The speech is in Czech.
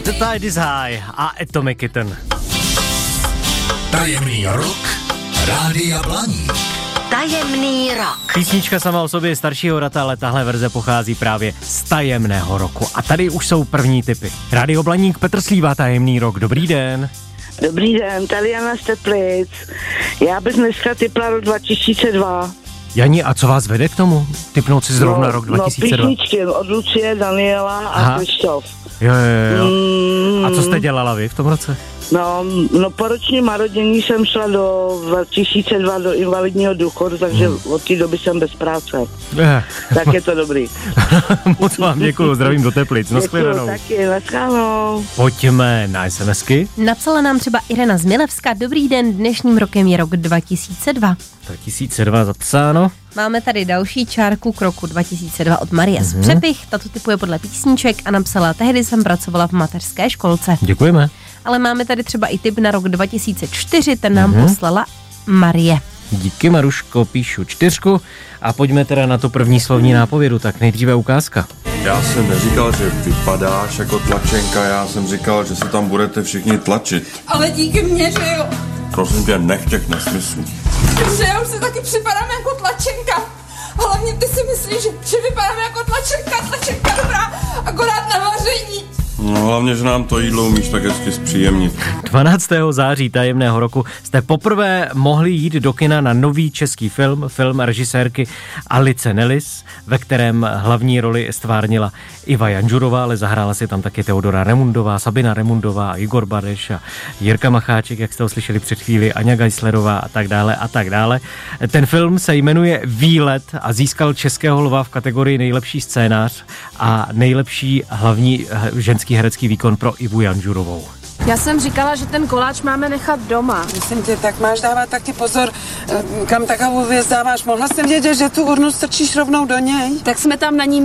The Tide is High a Atomic Kitten. Tajemný rok Rádia Blaník. Tajemný rok. Písnička sama o sobě je staršího data, ale tahle verze pochází právě z tajemného roku. A tady už jsou první tipy. Rádio Blaník, Petr Slíva, Tajemný rok. Dobrý den. Dobrý den, tady Jana z Teplic. Já bych dneska typla rok 2002. Jani, a co vás vede k tomu? Typnout si zrovna rok 2002? No písničky od Lucie, Daniela a Krištof. Jo. A co jste dělala vy v tom roce? No po ročním narodění jsem šla do 2002 do invalidního důchodu, takže od té doby jsem bez práce. Tak je to dobrý. Moc vám děkuju, zdravím do Teplic. Děkuju taky, naschledanou. Pojďme na SMSky. Napsala nám třeba Irena z Milevska. Dobrý den, dnešním rokem je rok 2002. 2002 zapsáno. Máme tady další čárku k roku 2002 od Marie z Přepich. Tato typuje podle písniček a napsala, tehdy jsem pracovala v mateřské školce. Děkujeme. Ale máme tady třeba i tip na rok 2004, ten nám poslala Marie. Díky, Maruško, píšu 4 a pojďme teda na to první slovní nápovědu, tak nejdříve ukázka. Já jsem neříkal, že vypadáš jako tlačenka, já jsem říkal, že se tam budete všichni tlačit. Ale díky mně, že jo. Prosím tě, nech těch nesmyslů. Že já už si taky připadám jako tlačenka. Hlavně ty si myslíš, že vypadám jako tlačenka dobrá, akorát na vaření. No hlavně, že nám to jídlo umíš tak hezky zpříjemnit. 12. září tajemného roku jste poprvé mohli jít do kina na nový český film režisérky Alice Nellis, ve kterém hlavní roli stvárnila Iva Janžurová, ale zahrála si tam taky Teodora Remundová, Sabina Remundová, Igor Badeš a Jirka Macháček, jak jste ho slyšeli před chvíli, Aňa Geislerová a tak dále a tak dále. Ten film se jmenuje Výlet a získal Českého lva v kategorii nejlepší scénář a nejlepší hlavní ženský herecký výkon pro Ivu Janžurovou. Já jsem říkala, že ten koláč máme nechat doma. Myslím tě, tak máš dávat taky pozor, kam takovou věc dáváš. Mohla jsem vědět, že tu urnu strčíš rovnou do něj? Tak jsme tam na ní